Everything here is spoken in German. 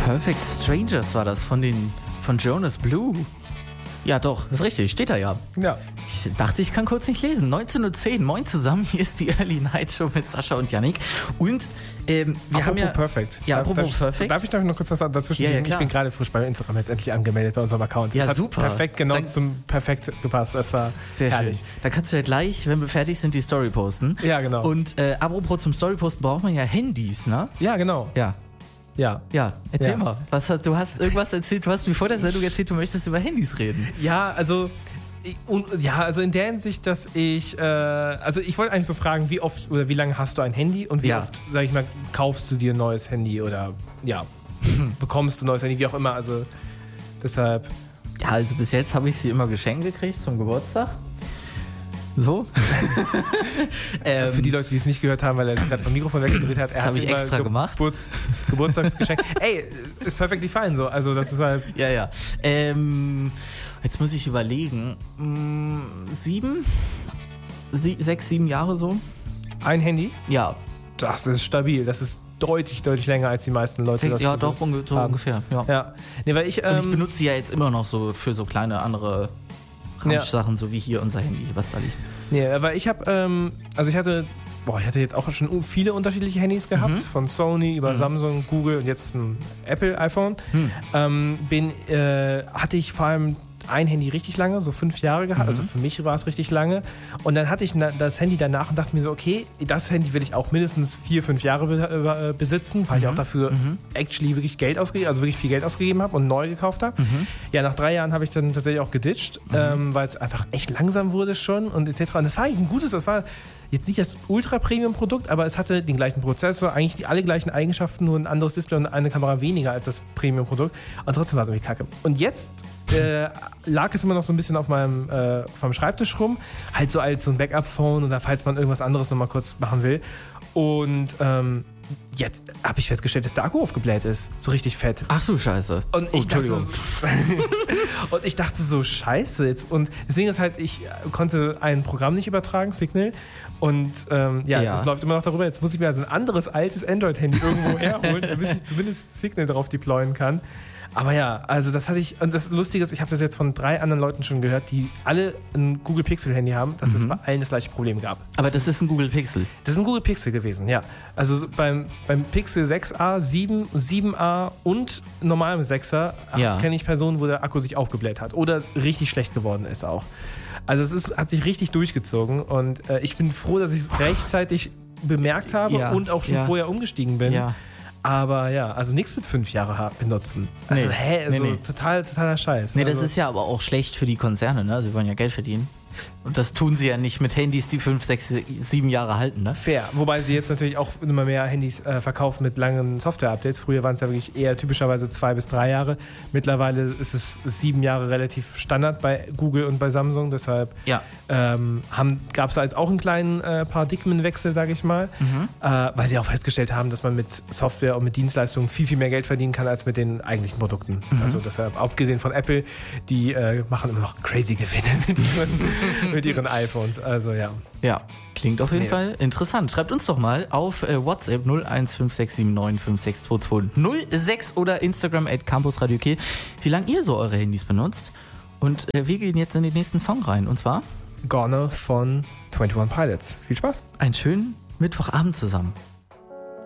Perfect Strangers war das von Jonas Blue. Ja, doch, ist richtig, steht da ja. Ja. Ich dachte, ich kann kurz nicht lesen. 19:10 Uhr, moin zusammen, hier ist die Early Night Show mit Sascha und Yannick. Und wir haben ja... Perfect. Ja, apropos Perfect. Darf ich noch kurz was dazwischen geben? Ich bin gerade frisch bei Instagram jetzt endlich angemeldet bei unserem Account. Ja, das super. Hat perfekt genau zum Perfekt gepasst. Das war sehr herrlich. schön. Da kannst du ja gleich, wenn wir fertig sind, die Story posten. Ja, genau. Und apropos zum Story posten braucht man ja Handys, ne? Ja, genau. Ja. Ja, erzähl mal. Du hast irgendwas erzählt, du hast mir vor der Sendung erzählt, du möchtest über Handys reden. Ja, also in der Hinsicht, dass ich wollte eigentlich so fragen, wie oft oder wie lange hast du ein Handy und wie oft, sag ich mal, kaufst du dir ein neues Handy oder bekommst du ein neues Handy, wie auch immer, also deshalb. Ja, also bis jetzt habe ich sie immer geschenkt gekriegt zum Geburtstag. So. Für die Leute, die es nicht gehört haben, weil er jetzt gerade vom Mikrofon weggedreht hat, das habe ich extra gemacht. Geburtstagsgeschenk. Ey, ist perfectly fine so. Also das ist halt. Ja. Jetzt muss ich überlegen. 6, 7 Jahre so. Ein Handy? Ja. Das ist stabil. Das ist deutlich länger als die meisten Leute das ja, doch, ungefähr. Ja. Nee, weil ich benutze sie ja jetzt immer noch so für so kleine andere Ramschsachen, so wie hier unser Handy, was da liegt. Nee, aber ich habe, ich hatte jetzt auch schon viele unterschiedliche Handys gehabt, von Sony über Samsung, Google und jetzt ein Apple iPhone. Hatte ich vor allem ein Handy richtig lange, so 5 Jahre gehabt, also für mich war es richtig lange. Und dann hatte ich das Handy danach und dachte mir so, okay, das Handy will ich auch mindestens 4, 5 Jahre besitzen, weil ich auch dafür actually wirklich wirklich viel Geld ausgegeben habe und neu gekauft habe. Ja, nach 3 Jahren habe ich es dann tatsächlich auch geditcht, weil es einfach echt langsam wurde schon und etc. Und das war eigentlich das war jetzt nicht das Ultra-Premium-Produkt, aber es hatte den gleichen Prozessor, eigentlich alle gleichen Eigenschaften, nur ein anderes Display und eine Kamera weniger als das Premium-Produkt. Und trotzdem war es irgendwie kacke. Und jetzt lag es immer noch so ein bisschen auf meinem vom Schreibtisch rum, halt so als so ein Backup-Phone oder falls man irgendwas anderes nochmal kurz machen will. Und jetzt habe ich festgestellt, dass der Akku aufgebläht ist. So richtig fett. Ach so, scheiße. Und ich dachte so, scheiße. Jetzt. Und das Ding ist halt, ich konnte ein Programm nicht übertragen, Signal. Und das läuft immer noch darüber. Jetzt muss ich mir also ein anderes, altes Android-Handy irgendwo herholen, damit ich zumindest Signal drauf deployen kann. Aber ja, also das hatte ich, und das Lustige ist, ich habe das jetzt von 3 anderen Leuten schon gehört, die alle ein Google Pixel-Handy haben, dass es bei allen das gleiche Problem gab. Aber das ist ein Google Pixel? Das ist ein Google Pixel gewesen, ja. Also beim Pixel 6a, 7a und normalem 6er kenne ich Personen, wo der Akku sich aufgebläht hat oder richtig schlecht geworden ist auch. Also hat sich richtig durchgezogen und ich bin froh, dass ich es rechtzeitig bemerkt habe und auch schon vorher umgestiegen bin. Ja. Aber ja, also nichts mit 5 Jahre benutzen. Also totaler Scheiß. Nee, das ist ja aber auch schlecht für die Konzerne, ne? Sie wollen ja Geld verdienen. Und das tun sie ja nicht mit Handys, die 5, 6, 7 Jahre halten, ne? Fair. Wobei sie jetzt natürlich auch immer mehr Handys verkaufen mit langen Software-Updates. Früher waren es ja wirklich eher typischerweise 2 bis 3 Jahre. Mittlerweile ist es 7 Jahre relativ Standard bei Google und bei Samsung. Deshalb gab es da jetzt auch einen kleinen Paradigmenwechsel, sage ich mal. Weil sie auch festgestellt haben, dass man mit Software und mit Dienstleistungen viel, viel mehr Geld verdienen kann als mit den eigentlichen Produkten. Also deshalb, abgesehen von Apple, die machen immer noch crazy Gewinne mit ihren iPhones, also ja. Ja, klingt auf jeden Fall interessant. Schreibt uns doch mal auf WhatsApp 01567956220 06 oder Instagram @campusradio.k, wie lange ihr so eure Handys benutzt. Und wir gehen jetzt in den nächsten Song rein, und zwar Goner von 21 Pilots. Viel Spaß. Einen schönen Mittwochabend zusammen.